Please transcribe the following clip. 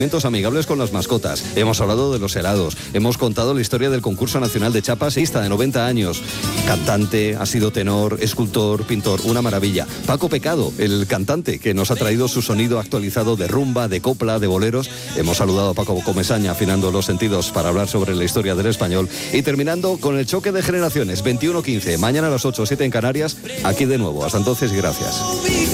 amigables con las mascotas, hemos hablado de los helados, hemos contado la historia del concurso nacional de chapas, de 90 años, cantante, ha sido tenor, escultor, pintor, una maravilla. Paco Pecado, el cantante que nos ha traído su sonido actualizado de rumba, de copla, de boleros. Hemos saludado a Paco Comesaña, afinando los sentidos para hablar sobre la historia del español, y terminando con el choque de generaciones, 21-15, mañana a las 8 o 7 en Canarias, aquí de nuevo. Hasta entonces y gracias.